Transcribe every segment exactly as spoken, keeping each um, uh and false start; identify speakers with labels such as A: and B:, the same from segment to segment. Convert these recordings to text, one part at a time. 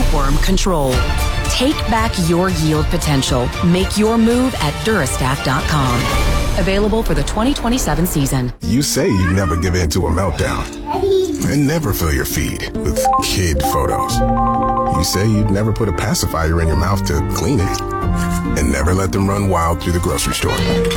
A: earthworm control. Take back your yield potential. Make your move at Durastaf dot com. Available for the twenty twenty-seven season.
B: You say you never give in to a meltdown and never fill your feed with kid photos. You say you'd never put a pacifier in your mouth to clean it and never let them run wild through the grocery store.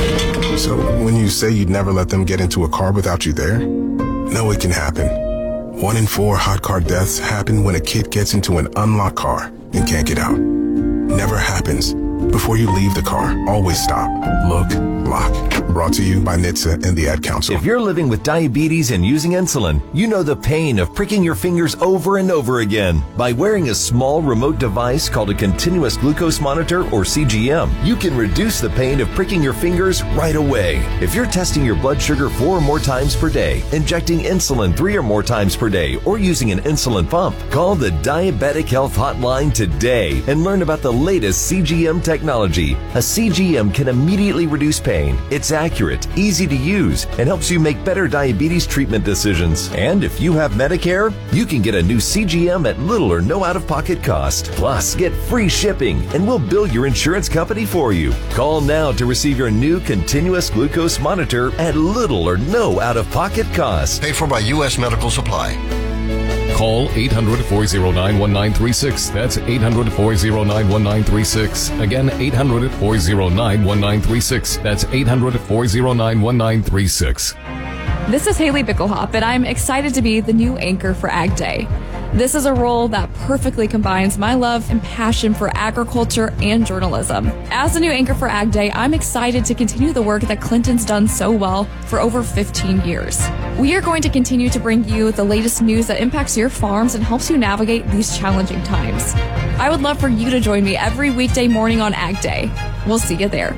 B: So when you say you'd never let them get into a car without you there, know it can happen. One in four hot car deaths happen when a kid gets into an unlocked car and can't get out. Never happens. Before you leave the car, always stop, look, lock. Brought to you by N H T S A and the Ad Council.
C: If you're living with diabetes and using insulin, you know the pain of pricking your fingers over and over again. By wearing a small remote device called a continuous glucose monitor, or C G M, you can reduce the pain of pricking your fingers right away. If you're testing your blood sugar four or more times per day, injecting insulin three or more times per day, or using an insulin pump, call the Diabetic Health Hotline today and learn about the latest C G M technology. A C G M can immediately reduce pain. It's accurate, easy to use, and helps you make better diabetes treatment decisions. And if you have Medicare, you can get a new C G M at little or no out-of-pocket cost. Plus, get free shipping, and we'll bill your insurance company for you. Call now to receive your new continuous glucose monitor at little or no out-of-pocket cost.
D: Paid for by U S Medical Supply.
E: Call eight hundred, four oh nine, one nine three six. That's eight hundred, four oh nine, one nine three six. Again, eight hundred, four oh nine, one nine three six. That's eight hundred, four oh nine, one nine three six.
F: This is Haley Bickelhop, and I'm excited to be the new anchor for Ag Day. This is a role that perfectly combines my love and passion for agriculture and journalism. As the new anchor for Ag Day, I'm excited to continue the work that Clinton's done so well for over fifteen years. We are going to continue to bring you the latest news that impacts your farms and helps you navigate these challenging times. I would love for you to join me every weekday morning on Ag Day. We'll see you there.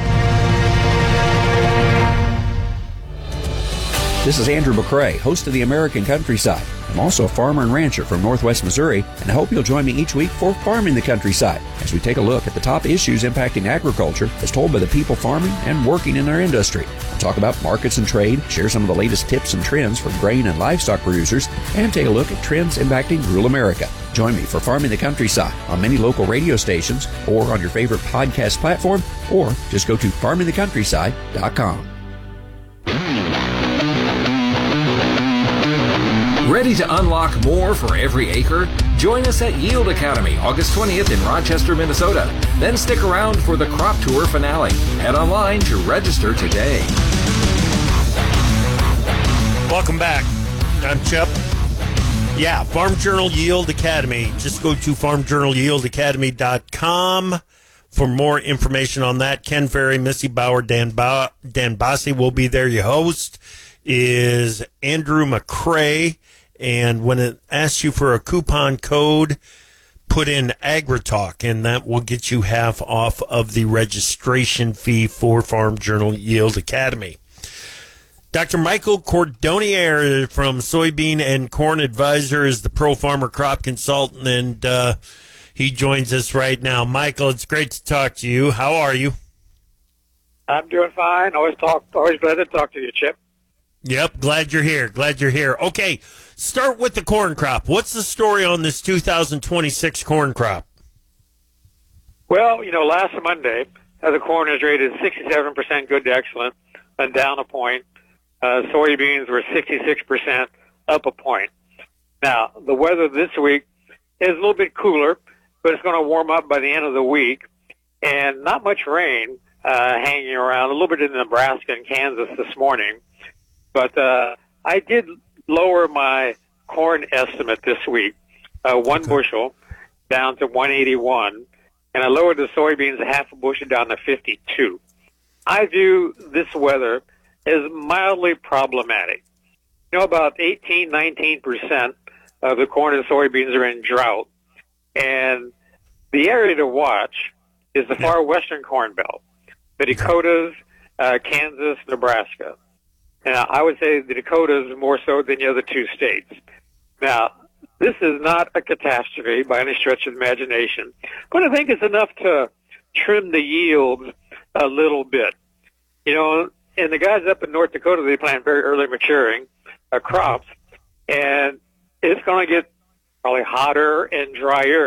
G: This is Andrew McCrae, host of the American Countryside. I'm also a farmer and rancher from Northwest Missouri, and I hope you'll join me each week for Farming the Countryside, as we take a look at the top issues impacting agriculture as told by the people farming and working in our industry. We'll talk about markets and trade, share some of the latest tips and trends for grain and livestock producers, and take a look at trends impacting rural America. Join me for Farming the Countryside on many local radio stations or on your favorite podcast platform, or just go to farming the countryside dot com.
H: Ready to unlock more for every acre? Join us at Yield Academy August twentieth in Rochester, Minnesota. Then stick around for the Crop Tour finale. Head online to register today.
I: Welcome back. I'm Chip. Yeah, Farm Journal Yield Academy. Just go to farm journal yield academy dot com for more information on that. Ken Ferry, Missy Bauer, Dan, ba- Dan Bossi will be there. Your host is Andrew McCrae. And when it asks you for a coupon code, put in AgriTalk, and that will get you half off of the registration fee for Farm Journal Yield Academy. Doctor Michael Cordonnier from Soybean and Corn Advisor is the Pro Farmer Crop Consultant, and uh, he joins us right now. Michael, it's great to talk to you. How are you?
J: I'm doing fine. Always talk. Always glad to talk to you, Chip.
I: Yep, glad you're here. Glad you're here. Okay, start with the corn crop. What's the story on this two thousand twenty-six corn crop?
J: Well, you know, last Monday, uh, the corn is rated sixty-seven percent good to excellent, and down a point. Uh, soybeans were sixty-six percent, up a point. Now, the weather this week is a little bit cooler, but it's going to warm up by the end of the week, and not much rain uh, hanging around, a little bit in Nebraska and Kansas this morning. But uh, I did lower my corn estimate this week, uh, one okay. bushel down to one eighty-one, and I lowered the soybeans a half a bushel down to fifty-two. I view this weather as mildly problematic. You know, about eighteen, nineteen percent of the corn and soybeans are in drought, and the area to watch is the far western corn belt, the Dakotas, uh, Kansas, Nebraska. Now, I would say the Dakotas more so than the other two states. Now, this is not a catastrophe by any stretch of the imagination, but I think it's enough to trim the yields a little bit. You know, and the guys up in North Dakota, they plant very early maturing uh, crops, and it's going to get probably hotter and drier